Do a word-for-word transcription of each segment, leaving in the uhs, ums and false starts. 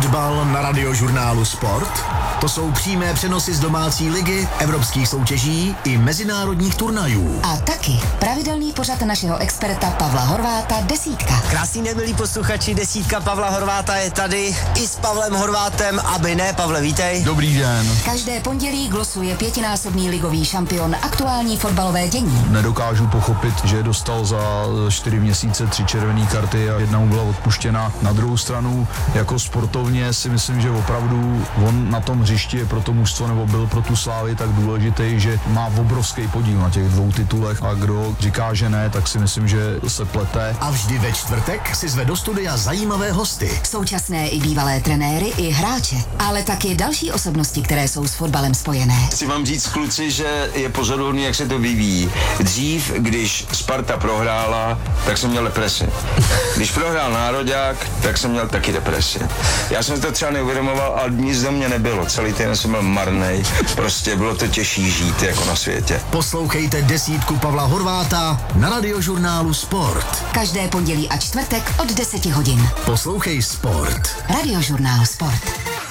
Fotbal na Radiožurnálu Sport? To jsou přímé přenosy z domácí ligy, evropských soutěží i mezinárodních turnajů. A taky pravidelný pořad našeho experta Pavla Horváta Desítka. Krásný den, milí posluchači, Desítka Pavla Horváta je tady i s Pavlem Horvátem, aby ne, Pavle, vítej. Dobrý den. Každé pondělí glosuje pětinásobný ligový šampion aktuální fotbalové dění. Nedokážu pochopit, že dostal za čtyři měsíce tři červené karty a jedna mu byla odpuštěna. Na druhou stranu, jako sportovně si myslím, že opravdu on na tom hřišti je pro to mužstvo nebo byl pro tu Slávy tak důležitý, že má obrovský podíl na těch dvou titulech a kdo říká, že ne, tak si myslím, že se plete. A vždy ve čtvrtek si zve do studia zajímavé hosty. Současné i bývalé trenéry i hráče, ale taky další osobnosti, které jsou s fotbalem spojené. Chci vám říct, kluci, že je pozoruhodný, jak se to vyvíjí. Dřív, když Sparta prohrála, tak jsem měl depresi. Když prohrál Nároďák, tak jsem měl taky depresi. Já jsem to třeba neuvědomoval, ale nic do mě nebylo. Celý týden jsem byl marnej. Prostě bylo to těžší žít jako na světě. Poslouchejte Desítku Pavla Horváta na Radiožurnálu Sport. Každé pondělí a čtvrtek od deseti hodin. Poslouchej Sport. Radiožurnál Sport.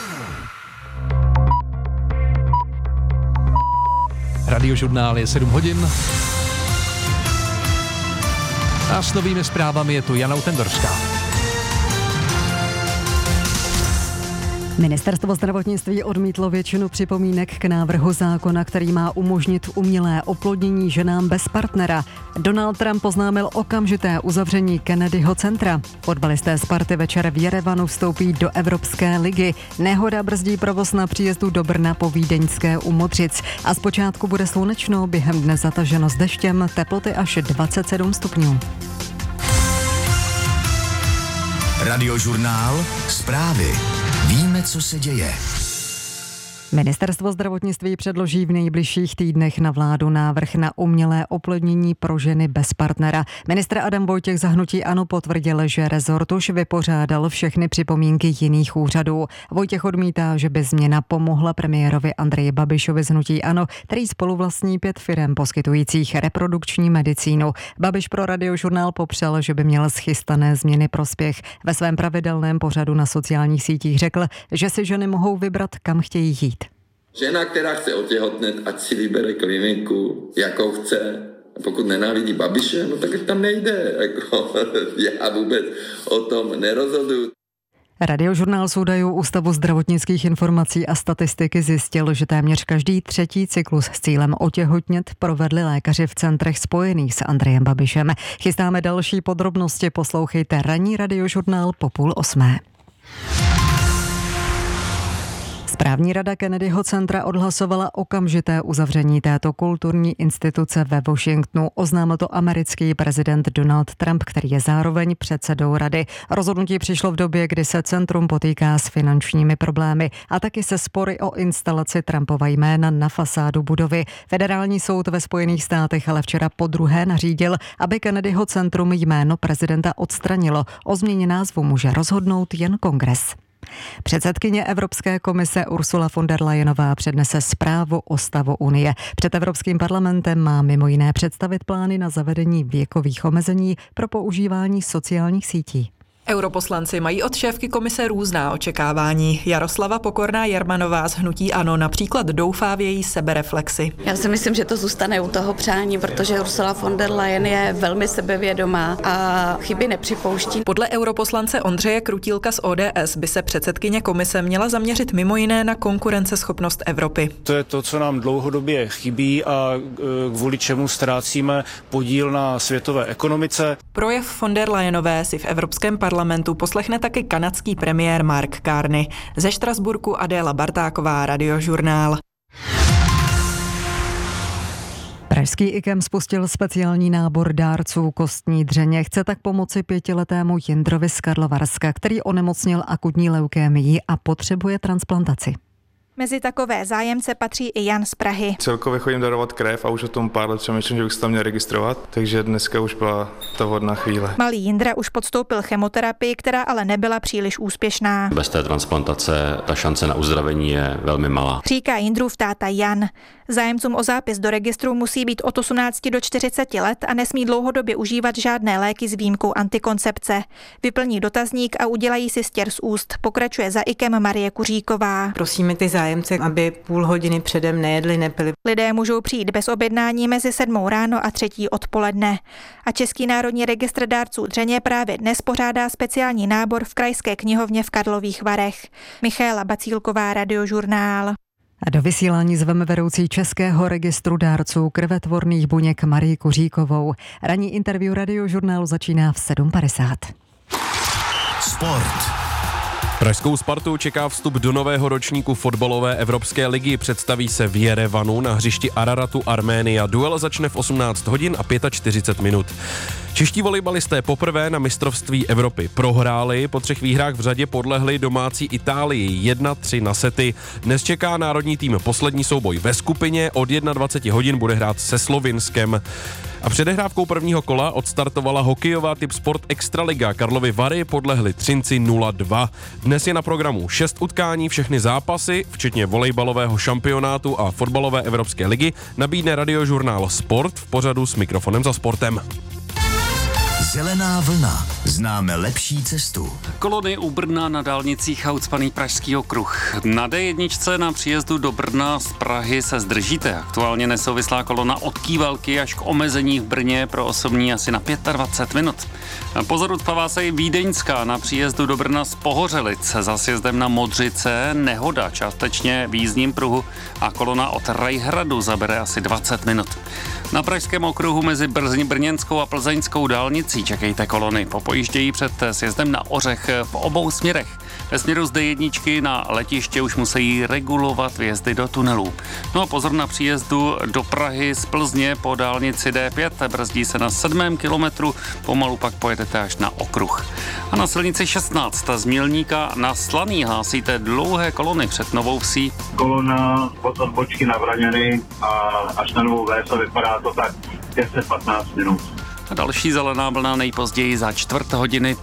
Radiožurnál je sedm hodin. A s novými zprávami je tu Jana Utendorská. Ministerstvo zdravotnictví odmítlo většinu připomínek k návrhu zákona, který má umožnit umělé oplodnění ženám bez partnera. Donald Trump oznámil okamžité uzavření Kennedyho centra. Fotbalisté Sparty večer v Jerevanu vstoupí do Evropské ligy. Nehoda brzdí provoz na příjezdu do Brna po vídeňské u Modřic. A zpočátku bude slunečno, během dne zataženo s deštěm, teploty až dvacet sedm stupňů. Radiožurnál Zprávy. Víme, co se děje. Ministerstvo zdravotnictví předloží v nejbližších týdnech na vládu návrh na umělé oplodnění pro ženy bez partnera. Ministr Adam Vojtěch za hnutí ANO potvrdil, že rezort už vypořádal všechny připomínky jiných úřadů. Vojtěch odmítá, že by změna pomohla premiérovi Andreji Babišovi z hnutí ANO, který spoluvlastní pět firem poskytujících reprodukční medicínu. Babiš pro Radiožurnál popřel, že by měl schystané změny prospěch. Ve svém pravidelném pořadu na sociálních sítích řekl, že si ženy mohou vybrat, kam chtějí jít. Žena, která chce otěhotnět, ať si vybere kliniku, jakou chce. A pokud nenávidí Babiše, no tak tam nejde. Jako, já vůbec o tom nerozhoduju. Radiožurnál z údajů Ústavu zdravotnických informací a statistiky zjistil, že téměř každý třetí cyklus s cílem otěhotnět provedli lékaři v centrech spojených s Andrejem Babišem. Chystáme další podrobnosti, poslouchejte ranní Radiožurnál po půl osmé. Správní rada Kennedyho centra odhlasovala okamžité uzavření této kulturní instituce ve Washingtonu. Oznámil to americký prezident Donald Trump, který je zároveň předsedou rady. Rozhodnutí přišlo v době, kdy se centrum potýká s finančními problémy a taky se spory o instalaci Trumpova jména na fasádu budovy. Federální soud ve Spojených státech ale včera podruhé nařídil, aby Kennedyho centrum jméno prezidenta odstranilo. O změně názvu může rozhodnout jen kongres. Předsedkyně Evropské komise Ursula von der Leyenová přednese zprávu o stavu Unie. Před Evropským parlamentem má mimo jiné představit plány na zavedení věkových omezení pro používání sociálních sítí. Europoslanci mají od šéfky komise různá očekávání. Jaroslava Pokorná Jermanová z hnutí ANO například doufá v její sebereflexi. Já si myslím, že to zůstane u toho přání, protože Ursula von der Leyen je velmi sebevědomá a chyby nepřipouští. Podle europoslance Ondřeje Krutílka z O D S by se předsedkyně komise měla zaměřit mimo jiné na konkurenceschopnost Evropy. To je to, co nám dlouhodobě chybí a kvůli čemu ztrácíme podíl na světové ekonomice. Projev von der Leyenové si v Evropském parlamentu poslechne taky kanadský premiér Mark Carney. Ze Štrasburku Adéla Bartáková, Radiožurnál. Pražský I K E M spustil speciální nábor dárců kostní dřeně. Chce tak pomoci pětiletému Jindrovi z Karlovarska, který onemocněl akutní leukémii a potřebuje transplantaci. Mezi takové zájemce patří i Jan z Prahy. Celkově chodím darovat krev a už o tom pár let přemýšlím, že bych se tam měl registrovat, takže dneska už byla ta vhodná chvíle. Malý Jindra už podstoupil chemoterapii, která ale nebyla příliš úspěšná. Bez té transplantace ta šance na uzdravení je velmi malá. Říká Jindrův táta Jan. Zájemcům o zápis do registru musí být od osmnácti do čtyřiceti let a nesmí dlouhodobě užívat žádné léky s výjimkou antikoncepce. Vyplní dotazník a udělají si stěr z úst. Pokračuje za ikem Marie Kuříková. Prosíme ty zájemce, aby půl hodiny předem nejedli, nepili. Lidé můžou přijít bez objednání mezi sedmou ráno a třetí odpoledne. A Český národní registr dárců dřeně právě dnes pořádá speciální nábor v Krajské knihovně v Karlových Varech. Michaela Bacílková, Radiožurnál. A do vysílání zveme vedoucí Českého registru dárců krvetvorných buněk Marii Kuříkovou. Ranní interview Radiožurnálu začíná v sedm padesát. Sport. Pražskou Spartu čeká vstup do nového ročníku fotbalové Evropské ligy. Představí se v Jerevanu na hřišti Araratu Arménia. Duel začne v osmnáct hodin a čtyřicet pět minut. Čeští volejbalisté poprvé na mistrovství Evropy prohráli. Po třech výhrách v řadě podlehli domácí Itálii jedna tři na sety. Dnes čeká národní tým poslední souboj ve skupině. Od dvacet jedna hodin bude hrát se Slovinskem. A předehrávkou prvního kola odstartovala hokejová typ Sport Extraliga. Karlovy Vary podlehli Třinci nula dva. Dnes je na programu šest utkání, všechny zápasy, včetně volejbalového šampionátu a fotbalové Evropské ligy, nabídne Radiožurnál Sport v pořadu S mikrofonem za sportem. Zelená vlna. Známe lepší cestu. Kolony u Brna na dálnicích a ucpaný Pražský okruh. Na dé jedna na příjezdu do Brna z Prahy se zdržíte. Aktuálně nesouvislá kolona od Kývalky až k omezení v Brně pro osobní asi na dvacet pět minut. Pozor, ucpává se i Vídeňská na příjezdu do Brna z Pohořelic. Za sjezdem na Modřice nehoda částečně v jízdním pruhu a kolona od Rajhradu zabere asi dvacet minut. Na Pražském okruhu mezi Brz- Brněnskou a Plzeňskou dálnicí čekejte kolony. Popojíždějí před sjezdem na Ořech v obou směrech. Ve směru z dé jedna na letiště už musí regulovat vjezdy do tunelů. No a pozor na příjezdu do Prahy z Plzně po dálnici dé pět. Brzdí se na sedmém kilometru, pomalu pak pojedete až na okruh. A na silnici šestnáct z Mělníka na Slaný hlásíte dlouhé kolony před Novou Vsí. Kolona od odbočky na Vraňany a až na Novou Ves a vypadá to tak deset patnáct minut. A další zelená vlna nejpozději za čtvrt hodiny.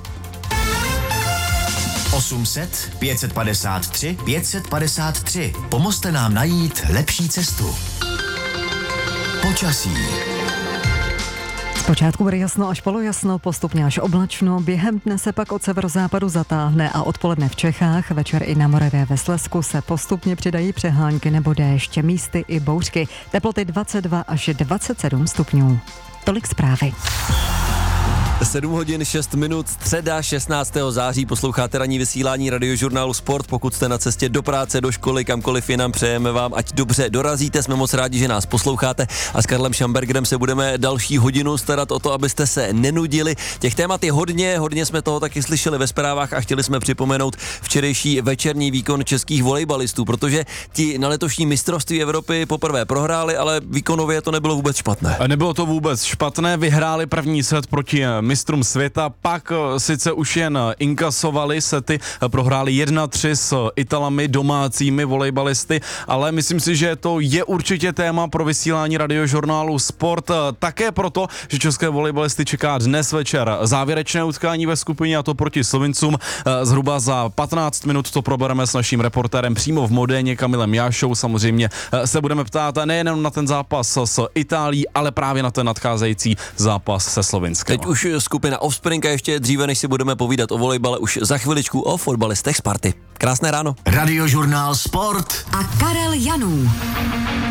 osm set, pět set padesát tři, pět set padesát tři. Pomozte nám najít lepší cestu. Počasí. Zpočátku bude jasno až polojasno, postupně až oblačno, během dne se pak od severozápadu zatáhne a odpoledne v Čechách, večer i na Moravě ve Slezsku se postupně přidají přehánky nebo déšť, místy i bouřky. Teploty dvacet dva až dvacet sedm stupňů. Tolik zprávy. sedm hodin šest minut, středa šestnáctého září, posloucháte ranní vysílání Radiožurnálu Sport. Pokud jste na cestě do práce, do školy, kamkoliv jinam, přejeme vám, ať dobře dorazíte, jsme moc rádi, že nás posloucháte a s Karlem Šambergerem se budeme další hodinu starat o to, abyste se nenudili. Těch témat je hodně, hodně jsme toho taky slyšeli ve zprávách a chtěli jsme připomenout včerejší večerní výkon českých volejbalistů, protože ti na letošní mistrovství Evropy poprvé prohráli, ale výkonově to nebylo vůbec špatné. Nebylo to vůbec špatné, vyhráli první set proti mistrům světa, pak sice už jen inkasovali sety, prohráli jedna tři s Italami, domácími volejbalisty, ale myslím si, že to je určitě téma pro vysílání Radiožurnálu Sport, také proto, že české volejbalisty čeká dnes večer závěrečné utkání ve skupině, a to proti Slovincům. Zhruba za patnáct minut to probereme s naším reportérem přímo v Modéně Kamilem Jášou. Samozřejmě se budeme ptát nejen na ten zápas s Itálií, ale právě na ten nadcházející zápas se Slovinskem. Teď už skupina Offspring a ještě dříve, než si budeme povídat o volejbale, už za chviličku o fotbalistech Sparty. Krásné ráno. Radiožurnál Sport a Karel Janů.